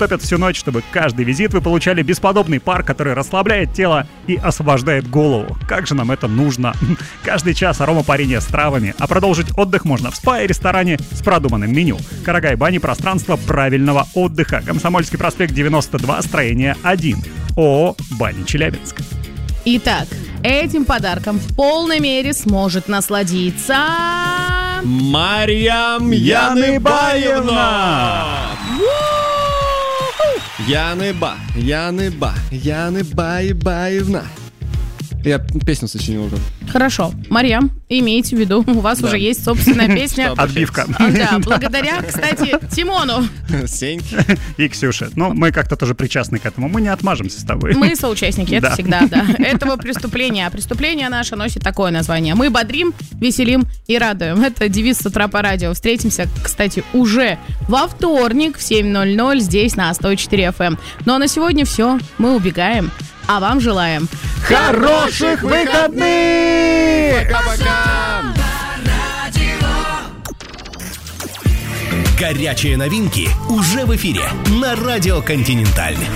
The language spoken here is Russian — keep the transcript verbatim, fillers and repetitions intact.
топят всю ночь, чтобы каждый визит вы получали бесподобный пар, который расслабляет тело и освобождает голову. Как же нам это нужно? Каждый час аромапарения с травами, а продолжить отдых можно в спа и ресторане с продуманным меню. Карагай-бани — пространство правильного отдыха. Комсомольский проспект девяносто два, строение один. ООО «Бани Челябинск». Итак, этим подарком в полной мере сможет насладиться... Марьям Яныбаевна! Яныба, Яныба, Яныбаевна. Я песню сочинил уже. Хорошо. Марьям, имейте в виду, у вас Да. уже есть собственная песня. Отбивка. А, Да, благодаря, кстати, Тимону. Сеньки. И Ксюша. Ну, мы как-то тоже причастны к этому. Мы не отмажемся с тобой. Мы соучастники, это Да. всегда, да. Этого преступления. А преступление наше носит такое название. Мы бодрим, веселим и радуем. Это девиз с утра по радио. Встретимся, кстати, уже во вторник в семь ноль ноль здесь на сто четыре эф эм. Ну а на сегодня все. Мы убегаем. А вам желаем Хороших выходных! Пока-пока! Горячие новинки уже в эфире на Радио Континенталь.